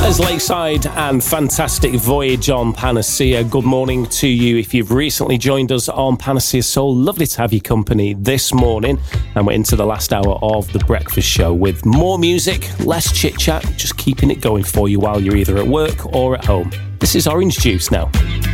Lakeside and Fantastic Voyage on Panacea. Good morning to you if you've recently joined us on Panacea Soul. Lovely to have your company this morning. And we're into the last hour of The Breakfast Show with more music, less chit-chat, just keeping it going for you while you're either at work or at home. This is Orange Juice now.